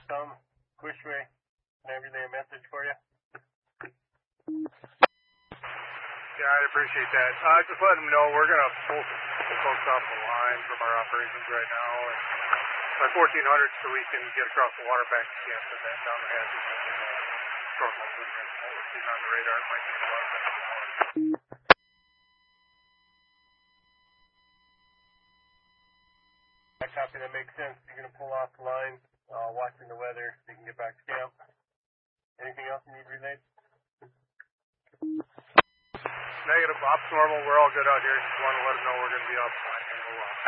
some Quishway and everything a message for you? Yeah, I'd appreciate that. Just let them know we're going to pull folks off the line from our operations right now. And by 1400 so we can get across the water back to camp and then down the hatches and short movement. We're seeing on the radar. It might take a lot of time. I copy, that makes sense. You're going to pull off the line, watching the weather so you can get back to camp. Anything else you need relayed? Negative. Ops normal. We're all good out here. Just want to let them know we're going to be off the line.